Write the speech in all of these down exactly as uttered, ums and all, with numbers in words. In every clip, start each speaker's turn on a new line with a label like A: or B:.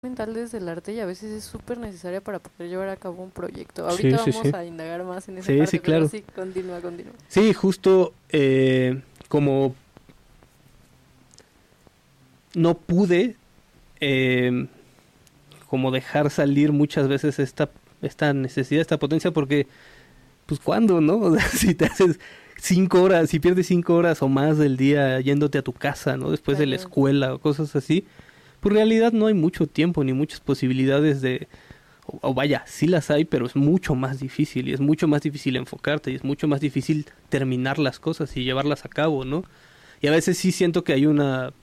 A: mental desde el arte y a veces es súper necesaria para poder llevar a cabo un proyecto.
B: Sí,
A: Ahorita
B: sí,
A: vamos
B: sí.
A: a indagar más en esa
B: Sí, sí,
A: parte, pero
B: claro.
A: sí, continúa, continúa.
B: Sí, justo eh, como no pude eh, como dejar salir muchas veces esta, esta necesidad, esta potencia, porque pues ¿cuándo, no? O sea, si te haces cinco horas, si pierdes cinco horas o más del día yéndote a tu casa, ¿no? Después de la
A: Claro.
B: escuela o cosas así, pues en realidad no hay mucho tiempo ni muchas posibilidades de, o, o vaya, sí las hay, pero es mucho más difícil y es mucho más difícil enfocarte y es mucho más difícil terminar las cosas y llevarlas a cabo, ¿no? Y a veces sí siento que hay una,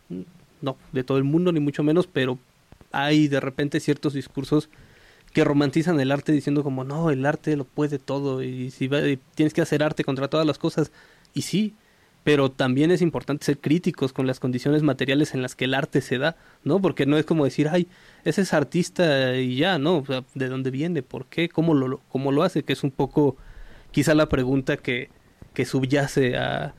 B: no de todo el mundo ni mucho menos, pero hay de repente ciertos discursos que romantizan el arte diciendo como no, el arte lo puede todo y si va, y tienes que hacer arte contra todas las cosas. Y sí, pero también es importante ser críticos con las condiciones materiales en las que el arte se da, ¿no? Porque no es como decir, ay, ese es artista y ya, ¿no? O sea, ¿de dónde viene? ¿Por qué? ¿Cómo lo, cómo lo hace? Que es un poco quizá la pregunta que, que subyace a,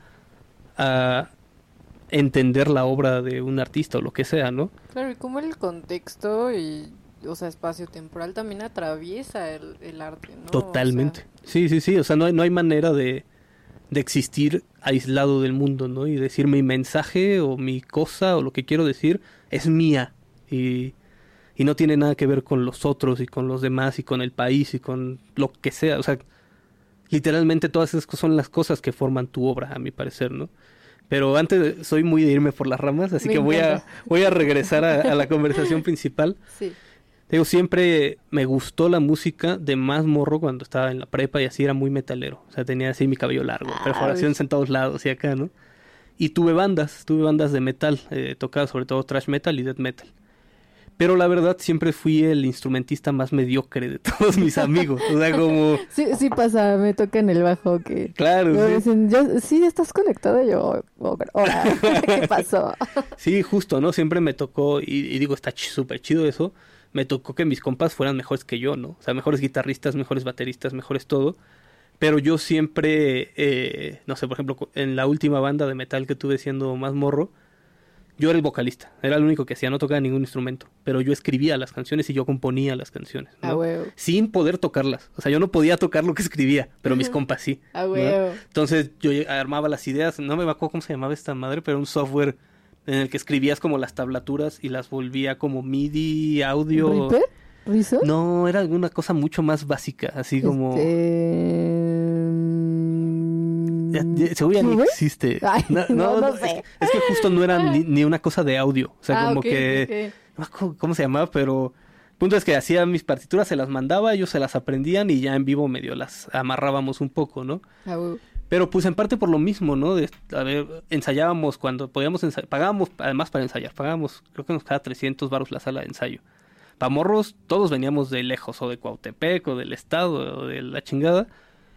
B: a entender la obra de un artista o lo que sea, ¿no?
A: Claro, y como el contexto y, o sea, espacio-temporal también atraviesa el, el arte, ¿no? O sea,
B: Totalmente. Sí, sí, sí. O sea, no hay, no hay manera de, de existir aislado del mundo, ¿no? Y decir mi mensaje o mi cosa o lo que quiero decir es mía. Y, y no tiene nada que ver con los otros y con los demás y con el país y con lo que sea. O sea, literalmente todas esas cosas son las cosas que forman tu obra, a mi parecer, ¿no? Pero antes de- soy muy de irme por las ramas, así
A: me
B: que voy
A: encanta.
B: a, voy a regresar a, a la conversación principal.
A: Sí.
B: Te digo, siempre me gustó la música de más morro cuando estaba en la prepa y así era muy metalero. O sea, tenía así mi cabello largo,
A: Ah, uy.
B: perforaciones en todos lados y acá, ¿no? Y tuve bandas, tuve bandas de metal, eh, tocaba sobre todo thrash metal y death metal. Pero la verdad siempre fui el instrumentista más mediocre de todos mis amigos. O sea, como,
A: Sí, sí pasa, me toca en el bajo que
B: claro,
A: me
B: sí.
A: dicen, "Ya- sí, estás conectada", y yo, "Oh, pero ahora, ¿qué pasó?"
B: Sí, justo, ¿no? Siempre me tocó, y, y digo, está ch- súper chido eso, me tocó que mis compas fueran mejores que yo, ¿no? O sea, mejores guitarristas, mejores bateristas, mejores todo. Pero yo siempre, eh, no sé, por ejemplo, co- en la última banda de metal que tuve siendo más morro, yo era el vocalista, era el único que hacía, no tocaba ningún instrumento, pero yo escribía las canciones y yo componía las canciones,
A: A
B: ¿no?
A: huevo,
B: Sin poder tocarlas, o sea, yo no podía tocar lo que escribía, pero mis compas sí,
A: a
B: ¿no?
A: huevo.
B: Entonces yo lle- armaba las ideas, no me acuerdo cómo se llamaba esta madre, pero un software en el que escribías como las tablaturas y las volvía como MIDI, audio.
A: ¿Reaper? ¿Rizzo?
B: No, era alguna cosa mucho más básica, así como...
A: Este...
B: Ya,
A: mm,
B: ya- seguro ya ni
A: ¿Cube?
B: existe.
A: Ay,
B: No,
A: no,
B: no,
A: no
B: no, es,
A: sé.
B: es que justo no era ni, ni una cosa de audio. O sea,
A: Ah,
B: como
A: ok,
B: que...
A: ok.
B: No me acuerdo cómo se llamaba, pero... El punto es que hacía mis partituras, se las mandaba, ellos se las aprendían y ya en vivo medio las amarrábamos un poco, ¿no?
A: A huevo.
B: Pero pues en parte por lo mismo, ¿no? De, a ver, ensayábamos cuando podíamos ensayar, pagábamos además para ensayar, pagábamos, creo que nos cada trescientos baros la sala de ensayo. Pa' morros, todos veníamos de lejos, o de Cuautepec, o del estado, o de la chingada,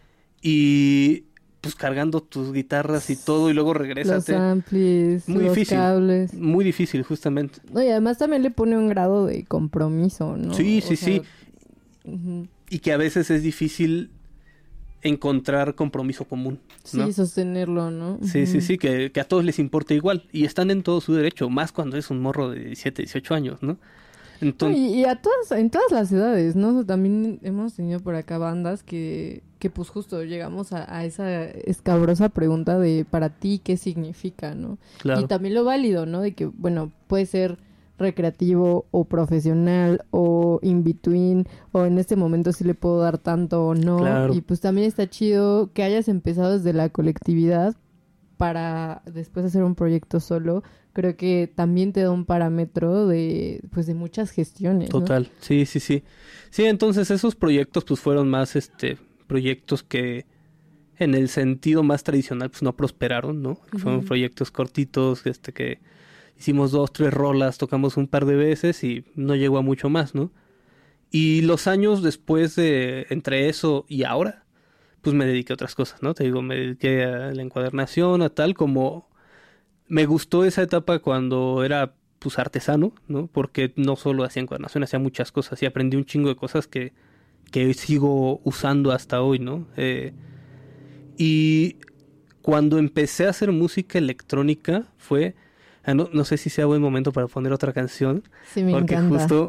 B: y pues cargando tus guitarras y todo, y luego
A: Los
B: regrésate.
A: amplis,
B: Muy
A: los
B: difícil,
A: cables.
B: muy difícil, justamente.
A: No, y además también le pone un grado de compromiso, ¿no?
B: Sí,
A: O
B: sí,
A: sea,
B: sí.
A: ujú.
B: Y que a veces es difícil encontrar compromiso común, ¿no?
A: Sí, sostenerlo, ¿no?
B: Sí, sí,
A: Ujú.
B: sí, que, que a todos les importa igual. Y están en todo su derecho, más cuando es un morro de diecisiete, dieciocho años, ¿no?
A: No,
B: Entonces,
A: y, y a todas, en todas las edades, ¿no? También hemos tenido por acá bandas que, que pues justo llegamos a, a esa escabrosa pregunta de para ti qué significa, ¿no? Y
B: claro,
A: también lo válido, ¿no? De que, bueno, puede ser recreativo o profesional o in between o en este momento sí le puedo dar tanto o no.
B: claro,
A: Y pues también está chido que hayas empezado desde la colectividad para después hacer un proyecto solo. Creo que también te da un parámetro de pues de muchas gestiones, ¿no?
B: total. Sí, sí, sí. Sí, entonces esos proyectos pues fueron más este proyectos que en el sentido más tradicional pues no prosperaron, ¿no? Fueron
A: Ujú.
B: proyectos cortitos, este que hicimos dos, tres rolas, tocamos un par de veces y no llegó a mucho más, ¿no? Y los años después de entre eso y ahora, pues me dediqué a otras cosas, ¿no? Te digo, me dediqué a la encuadernación, a tal, como me gustó esa etapa cuando era pues artesano, ¿no? Porque no solo hacía encuadernación, hacía muchas cosas y aprendí un chingo de cosas que, que sigo usando hasta hoy, ¿no? Eh, y cuando empecé a hacer música electrónica fue, Ah, no, no sé si sea buen momento para poner otra canción.
A: Sí, me
B: porque
A: encanta.
B: justo